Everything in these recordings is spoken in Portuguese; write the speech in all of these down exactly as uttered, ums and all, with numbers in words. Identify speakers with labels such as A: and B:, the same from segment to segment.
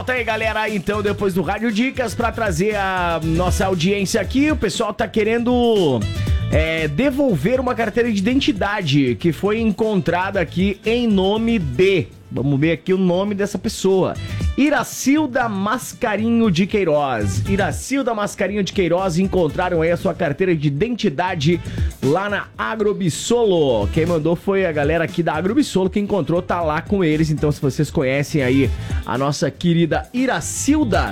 A: volta aí, galera, então, depois do Rádio Dicas, pra trazer a nossa audiência aqui. O pessoal tá querendo é, devolver uma carteira de identidade que foi encontrada aqui em nome de... Vamos ver aqui o nome dessa pessoa. Iracilda Mascarinho de Queiroz. Iracilda Mascarinho de Queiroz, encontraram aí a sua carteira de identidade lá na Agrobissolo. Quem mandou foi a galera aqui da Agrobissolo, que encontrou, tá lá com eles. Então, se vocês conhecem aí a nossa querida Iracilda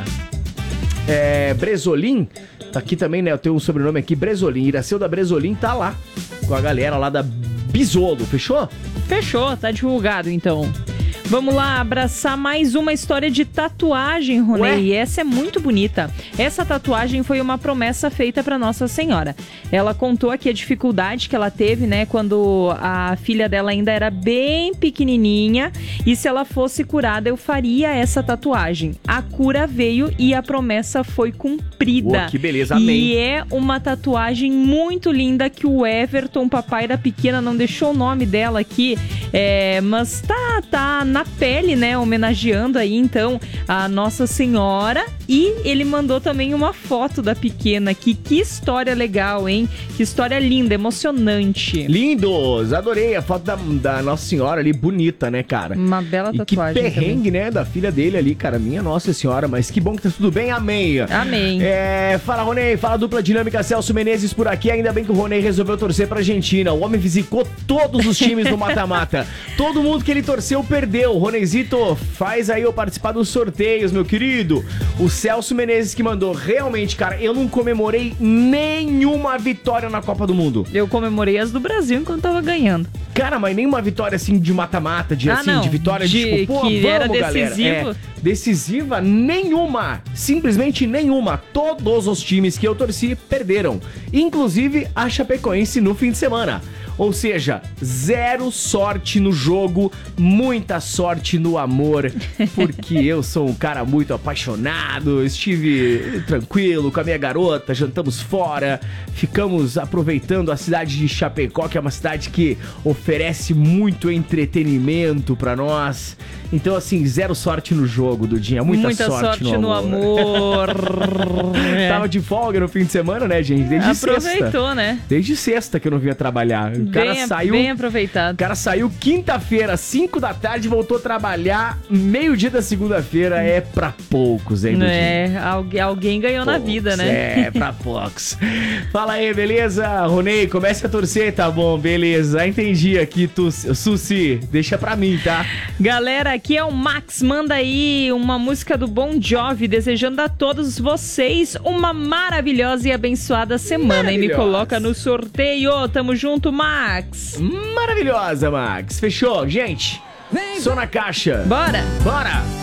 A: é, Bresolim, tá aqui também, né? Eu tenho um sobrenome aqui, Bresolim. Iracilda Bresolim tá lá com a galera lá da Bisolo, fechou?
B: Fechou, tá divulgado então. Vamos lá, abraçar mais uma história de tatuagem, Ronei. E essa é muito bonita. Essa tatuagem foi uma promessa feita para Nossa Senhora. Ela contou aqui a dificuldade que ela teve, né, quando a filha dela ainda era bem pequenininha. E se ela fosse curada, eu faria essa tatuagem. A cura veio e a promessa foi cumprida.
A: Oh, que beleza, amém.
B: E é uma tatuagem muito linda que o Everton, papai da pequena, não deixou o nome dela aqui, é, mas tá, tá na pele, né, homenageando aí, então, a Nossa Senhora. E ele mandou também uma foto da pequena aqui. Que história legal, hein? Que história linda, emocionante.
A: Lindos! Adorei a foto da, da Nossa Senhora ali, bonita, né, cara?
B: Uma bela tatuagem.
A: E que perrengue,
B: também,
A: né, da filha dele ali, cara. Minha Nossa Senhora, mas que bom que tá tudo bem, amém.
B: Amém.
A: É, fala, Ronei, fala dupla dinâmica, Celso Menezes por aqui. Ainda bem que o Ronei resolveu torcer pra Argentina. O homem visicou todos os times do mata-mata. Todo mundo que ele torceu perdeu. Roneizito, faz aí eu participar dos sorteios, meu querido. O Celso Menezes que mandou. Realmente, cara, eu não comemorei nenhuma vitória na Copa do Mundo.
B: Eu comemorei as do Brasil enquanto tava ganhando.
A: Cara, mas nenhuma vitória assim de mata-mata, de,
B: ah,
A: assim,
B: não.
A: de vitória
B: de,
A: de tipo, pô,
B: que
A: vamos,
B: era
A: galera.
B: decisivo.
A: É, decisiva, nenhuma. Simplesmente nenhuma. Todos os times que eu torci perderam. Inclusive a Chapecoense no fim de semana. Ou seja, zero sorte no jogo, muita sorte no amor, porque eu sou um cara muito apaixonado, estive tranquilo com a minha garota, jantamos fora, ficamos aproveitando a cidade de Chapecó, que é uma cidade que oferece muito entretenimento pra nós. Então, assim, zero sorte no jogo, Dudinha, muita,
B: muita
A: sorte,
B: sorte
A: no amor.
B: No amor. É.
A: Tava de folga no fim de semana, né, gente? Desde
B: Aproveitou,
A: sexta.
B: né?
A: Desde sexta que eu não vinha trabalhar. O cara
B: bem,
A: saiu,
B: bem aproveitado.
A: O cara saiu quinta-feira, cinco da tarde, voltou a trabalhar meio-dia da segunda-feira. É pra poucos, hein, Dudinha?
B: É, alguém, alguém ganhou poucos, na vida, né?
A: É, pra poucos. Fala aí, beleza? Ronei, comece a torcer, tá bom? Beleza, entendi aqui, tu, Susi, deixa pra mim, tá?
B: Galera, aqui é o Max, manda aí uma música do Bon Jovi, desejando a todos vocês uma maravilhosa e abençoada semana. E me coloca no sorteio. Tamo junto, Max.
A: Maravilhosa, Max. Fechou, gente? Vem, só na caixa.
B: Bora.
A: Bora.